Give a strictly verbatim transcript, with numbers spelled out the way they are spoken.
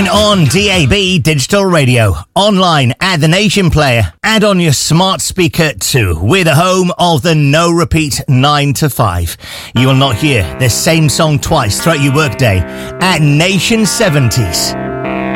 on D A B Digital Radio, online at The Nation Player, and on your smart speaker too. We're the home of the no repeat nine to five. You will not hear the same song twice throughout your workday at Nation seventies.